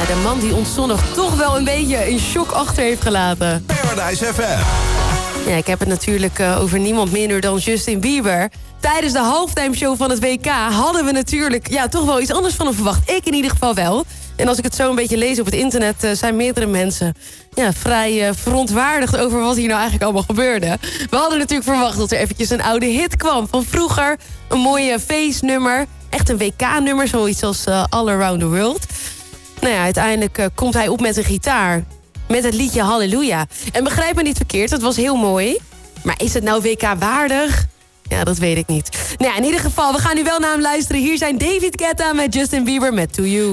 Ja, de man die ons zondag toch wel een beetje in shock achter heeft gelaten. Paradise FM. Ja, ik heb het natuurlijk over niemand minder dan Justin Bieber. Tijdens de halftime show van het WK hadden we natuurlijk toch wel iets anders van hem verwacht. Ik in ieder geval wel. En als ik het zo een beetje lees op het internet, zijn meerdere mensen vrij verontwaardigd over wat hier nou eigenlijk allemaal gebeurde. We hadden natuurlijk verwacht dat er eventjes een oude hit kwam van vroeger. Een mooie feestnummer. Echt een WK-nummer, zoiets als All Around the World. Nou ja, uiteindelijk komt hij op met een gitaar. Met het liedje Halleluja. En begrijp me niet verkeerd, het was heel mooi. Maar is het nou WK-waardig? Ja, dat weet ik niet. Nou ja, in ieder geval, we gaan nu wel naar hem luisteren. Hier zijn David Guetta met Justin Bieber met To You.